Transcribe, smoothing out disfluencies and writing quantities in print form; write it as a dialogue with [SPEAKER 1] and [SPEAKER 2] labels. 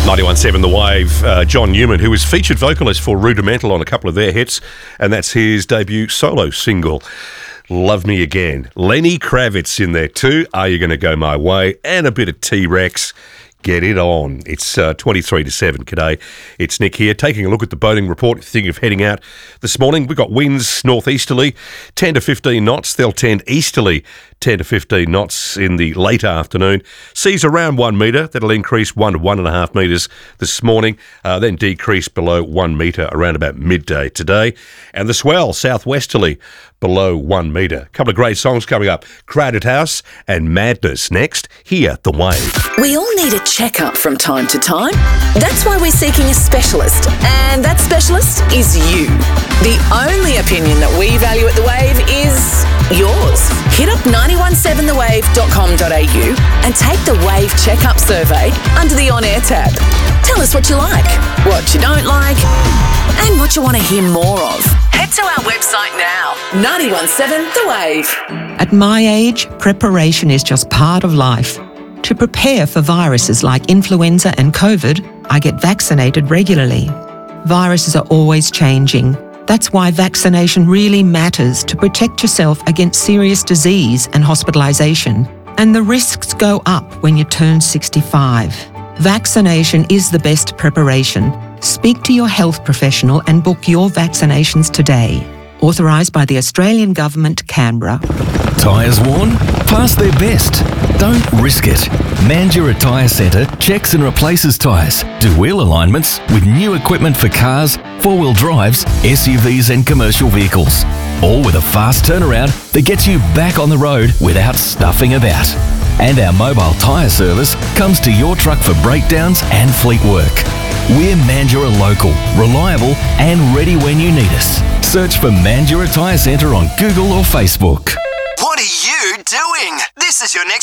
[SPEAKER 1] 91.7 The Wave, John Newman, who was featured vocalist for Rudimental on a couple of their hits, and that's his debut solo single, Love Me Again. Lenny Kravitz in there too, Are You Gonna Go My Way, and a bit of T-Rex. Get it on. It's 23 to 7. G'day, it's Nick here, taking a look at the boating report. Thinking of heading out this morning. We've got winds northeasterly, 10 to 15 knots. They'll tend easterly, 10 to 15 knots in the late afternoon. Seas around 1 metre. That'll increase 1 to 1.5 metres this morning, then decrease below 1 metre around about midday today. And the swell, southwesterly, below 1 metre. A couple of great songs coming up. Crowded House and Madness next, here The Wave.
[SPEAKER 2] We all need a checkup from time to time. That's why we're seeking a specialist, and that specialist is you. The only opinion that we value at The Wave is yours. Hit up 917thewave.com.au and take the Wave Checkup Survey under the On Air tab. Tell us what you like, what you don't like, and what you want to hear more of. Head to our website now, 917 The Wave.
[SPEAKER 3] At my age, preparation is just part of life. To prepare for viruses like influenza and COVID, I get vaccinated regularly. Viruses are always changing. That's why vaccination really matters to protect yourself against serious disease and hospitalisation. And the risks go up when you turn 65. Vaccination is the best preparation. Speak to your health professional and book your vaccinations today. Authorised by the Australian Government, Canberra.
[SPEAKER 4] Tyres worn? Past their best. Don't risk it. Mandurah Tyre Centre checks and replaces tyres, do wheel alignments with new equipment for cars, four-wheel drives, SUVs and commercial vehicles. All with a fast turnaround that gets you back on the road without stuffing about. And our mobile tyre service comes to your truck for breakdowns and fleet work. We're Mandurah local, reliable and ready when you need us. Search for Mandurah Tyre Centre on Google or Facebook.
[SPEAKER 5] What are you doing? This is your next